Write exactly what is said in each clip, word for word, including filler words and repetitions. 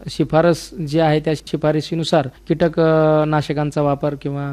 शिफारस जी आहे त्या शिफारशीनुसार कीटकनाशकांचा वापर किंवा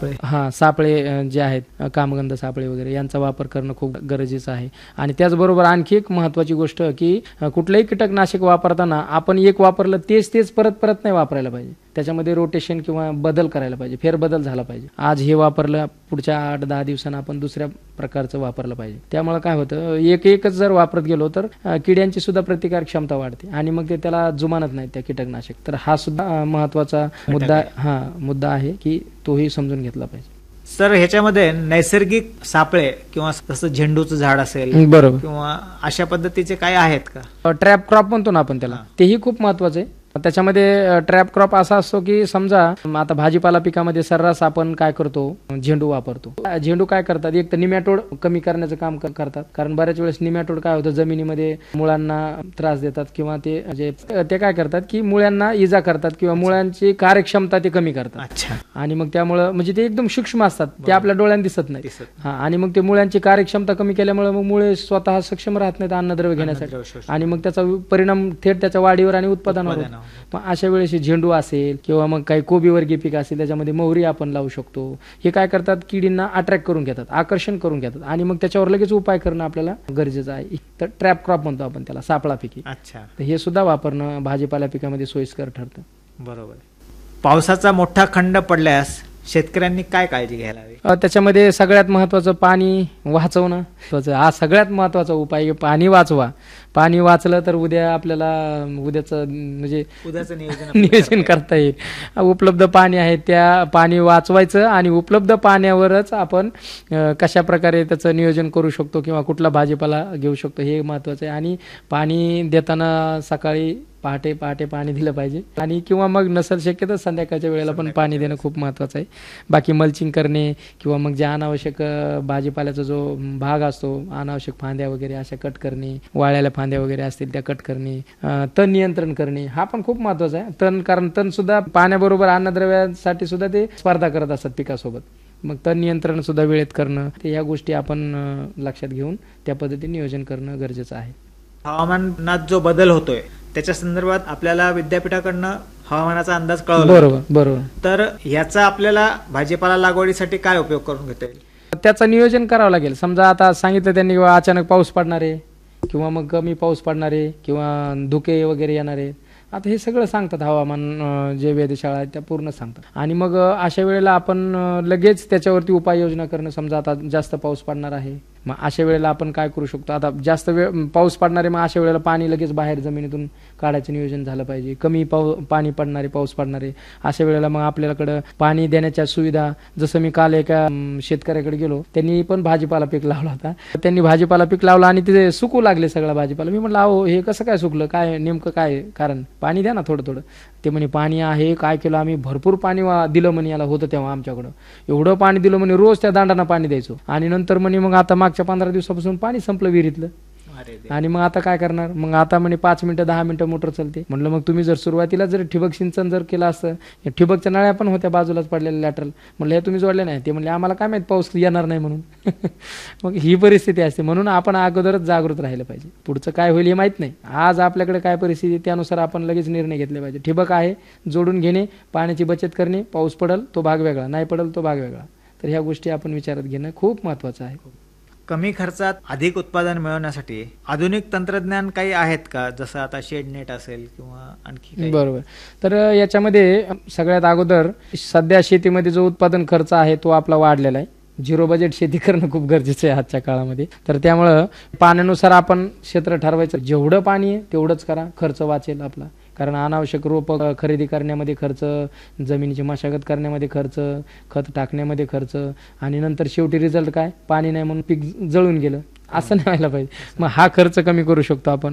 हा सापळे जे आहेत कामगंध सापळे वगैरे यांचा वापर करणं खूप गरजेचं आहे. आणि त्याचबरोबर आणखी एक महत्त्वाची गोष्ट की कुठलंही कीटकनाशक वापरताना आपण एक वापरलं तेच तेच परत परत नाही वापरायला पाहिजे. त्याच्यामध्ये रोटेशन किंवा बदल करायला पाहिजे, फेरबदल झाला पाहिजे. आज हे वापरलं, पुढच्या आठ दहा दिवसांना आपण दुसऱ्या प्रकारचं वापरलं पाहिजे. त्यामुळे काय होतं, एक एकच जर वापरत गेलो तर किड्यांची सुद्धा प्रतिकार क्षमता वाढते आणि मग ते त्याला जुमानत नाही त्या कीटकनाशक. तर हा सुद्धा महत्त्वाचा मुद्दा हा मुद्दा आहे की तोही समजून घेतला पाहिजे. सर, ह्याच्यामध्ये नैसर्गिक सापळे किंवा जसं झेंडूचं झाड असेल बरोबर किंवा अशा पद्धतीचे काय आहेत का? ट्रॅप क्रॉप म्हणतो ना आपण त्याला, तेही खूप महत्वाचं आहे. त्याच्यामध्ये ट्रॅप क्रॉप असा असतो की समजा आता भाजीपाला पिकामध्ये सर्रास आपण काय करतो, झेंडू वापरतो. झेंडू काय करतात, एक तर निमॅटोड कमी करण्याचं काम करतात. कारण बऱ्याच वेळेस निमॅटोड काय होतं, जमिनीमध्ये मुळांना त्रास देतात किंवा ते म्हणजे ते काय करतात की मुळांना इजा करतात किंवा मुळांची कार्यक्षमता ते कमी करतात. आणि मग त्यामुळं म्हणजे ते एकदम सूक्ष्म असतात, ते आपल्या डोळ्यांना दिसत नाही. हा आणि मग ते मुळांची कार्यक्षमता कमी केल्यामुळे मग मुळे स्वतः सक्षम राहत नाहीत अन्नद्रव्य घेण्यासाठी आणि मग त्याचा परिणाम थेट त्याच्या वाढीवर आणि उत्पादनावर होतो. मग अशा वेळेस झेंडू असेल किंवा मग काही कोबी वर्गीय पीक असेल त्याच्यामध्ये मोहरी आपण लावू शकतो. हे काय करतात, किडींना अट्रॅक्ट करून घेतात, आकर्षण करून घेतात आणि मग त्याच्यावर लगेच उपाय करणं आपल्याला गरजेचं आहे. तर ट्रॅप क्रॉप म्हणतो आपण त्याला, सापळा पिकी. अच्छा, तर हे सुद्धा वापरणं भाजीपाला पिकामध्ये सोयीस्कर ठरतं. बरोबर. पावसाचा मोठा खंड पडल्यास शेतकऱ्यांनी काय काळजी घ्यायला हवी? त्याच्यामध्ये सगळ्यात महत्वाचं पाणी वाचवणं. हा सगळ्यात महत्वाचा उपाय, पाणी वाचवा. पाणी वाचलं तर उद्या आपल्याला उद्याचं म्हणजे उद्याचं नियोजन नियोजन करता येईल. उपलब्ध पाणी आहे त्या पाणी वाचवायचं आणि उपलब्ध पाण्यावरच आपण कशा प्रकारे त्याचं नियोजन करू शकतो किंवा कुठला भाजीपाला घेऊ शकतो हे महत्वाचं आहे. आणि पाणी देताना सकाळी पहाटे पहाटे पाणी दिलं पाहिजे आणि किंवा मग नसेल शक्य तर संध्याकाळच्या वेळेला पण पाणी देणं खूप महत्वाचं आहे. बाकी मल्चिंग करणे किंवा मग जे अनावश्यक भाजीपाल्याचा जो भाग असतो, अनावश्यक फांद्या वगैरे अशा कट करणे, वाळ्याला फांद्या वगैरे असतील त्या कट करणे, तण नियंत्रण करणे हा पण खूप महत्वाचा आहे. तण कारण तण सुद्धा पाण्याबरोबर अन्नद्रव्यासाठी सुद्धा ते स्पर्धा करत असतात पिकासोबत. मग तण नियंत्रण सुद्धा वेळेत करणं, ते ह्या गोष्टी आपण लक्षात घेऊन त्या पद्धतीने नियोजन करणं गरजेचं आहे. हवामानात जो बदल होतोय त्याच्या संदर्भात आपल्याला विद्यापीठाकडनं हवामानाचा अंदाज कळवला. बरोबर बरोबर. तर याचा आपल्याला भाजीपाला लागवडीसाठी काय उपयोग करून घेता येईल? त्याचं नियोजन करावं लागेल. समजा आता सांगितलं त्यांनी अचानक पाऊस पडणार आहे किंवा मग कमी पाऊस पडणार आहे किंवा धुके वगैरे येणार आहे. आता हे सगळं सांगतात हवामान जे वेधशाळा आहेत त्या पूर्ण सांगतात. आणि मग अशा वेळेला आपण लगेच त्याच्यावरती उपाययोजना करणं. समजा आता जास्त पाऊस पडणार आहे, मग अशा वेळेला आपण काय करू शकतो, आता जास्त वेळ पाऊस पडणार आहे मग अशा वेळेला पाणी लगेच बाहेर जमिनीतून काढायचं नियोजन झालं पाहिजे. कमी पाऊ पाणी पडणारे पाऊस पडणारे अशा वेळेला मग आपल्याकडं पाणी देण्याच्या सुविधा, जसं मी काल एका शेतकऱ्याकडे गेलो, त्यांनी पण भाजीपाला पीक लावला होता. त्यांनी भाजीपाला पीक लावला आणि ते सुकू लागले सगळा भाजीपाला. मी म्हटलं अहो हे कसं काय सुकलं, काय नेमकं काय कारण, पाणी द्या ना थोडं थोडं. ते म्हणे पाणी आहे, काय केलं आम्ही भरपूर पाणी दिलं म्हणे, याला होतं तेव्हा आमच्याकडं एवढं पाणी दिलं म्हणे, रोज त्या दांडांना पाणी द्यायचो. आणि नंतर म्हणे मग आता मागच्या पंधरा दिवसापासून पाणी संपलं विहिरीतलं आणि मग आता काय करणार. मग आता म्हणे पाच मिनिटं दहा मिनिटं मोटर चालते. म्हटलं मग तुम्ही जर सुरुवातीला जर ठिबक सिंचन जर केलं असतं, ठिबकच्या नळ्या पण होत्या बाजूलाच पडलेल्या लॅटरल, म्हटलं हे तुम्ही जोडले नाही. ते म्हणले आम्हाला काय माहित पाऊस येणार नाही म्हणून. मग ही परिस्थिती असते. म्हणून आपण अगोदरच जागृत राहिलं पाहिजे. पुढचं काय होईल हे माहित नाही. आज आपल्याकडे काय परिस्थिती त्यानुसार आपण लगेच निर्णय घेतले पाहिजे. ठिबक आहे, जोडून घेणे, पाण्याची बचत करणे, पाऊस पडल तो भाग वेगळा, नाही पडल तो भाग वेगळा. तर ह्या गोष्टी आपण विचारात घेणं खूप महत्वाचं आहे. कमी खर्चात अधिक उत्पादन मिळवण्यासाठी आधुनिक तंत्रज्ञान काही आहेत का, जसं आता शेड नेट असेल किंवा आणखी? बरोबर. तर याच्यामध्ये सगळ्यात अगोदर सध्या शेतीमध्ये जो उत्पादन खर्च आहे तो आपला वाढलेला आहे. झिरो बजेट शेती करणं खूप गरजेचं आहे आजच्या काळामध्ये. तर त्यामुळं पाण्यानुसार आपण क्षेत्र ठरवायचं, जेवढं पाणी आहे तेवढंच करा, खर्च वाचेल आपला. कारण अनावश्यक रोप खरेदी करण्यामध्ये खर्च, जमिनीची मशागत करण्यामध्ये खर्च, खत टाकण्यामध्ये खर्च आणि नंतर शेवटी रिझल्ट काय, पाणी नाही म्हणून पीक जळून गेलं, असं नाही व्हायला पाहिजे. मग हा खर्च कमी करू शकतो आपण.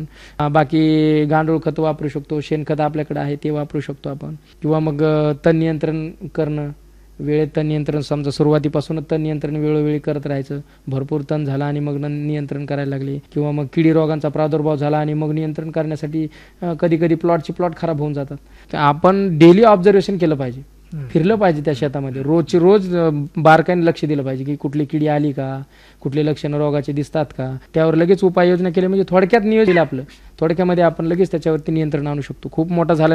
बाकी गांडूळ खत वापरू शकतो, शेणखत आपल्याकडे आहे ते वापरू शकतो आपण. किंवा मग तण नियंत्रण करणं, वेळेत तण नियंत्रण, समजा सुरुवातीपासूनच तण नियंत्रण वेळोवेळी करत राहायचं. भरपूर तण झाला आणि मग नियंत्रण करायला लागले किंवा मग किडी रोगांचा प्रादुर्भाव झाला आणि मग नियंत्रण करण्यासाठी कधी कधी प्लॉटची प्लॉट खराब होऊन जातात. तर आपण डेली ऑब्झर्वेशन केलं पाहिजे, फिरलं पाहिजे त्या शेतामध्ये, रोजची रोज बारकाईने लक्ष दिलं पाहिजे की कुठली किडी आली का, कुठले लक्षणं रोगाचे दिसतात का, त्यावर लगेच उपाययोजना केली म्हणजे थोडक्यात नियोजन आपलं थोडक्यामध्ये आपण लगेच त्याच्यावरती नियंत्रण आणू शकतो. खूप मोठा झाला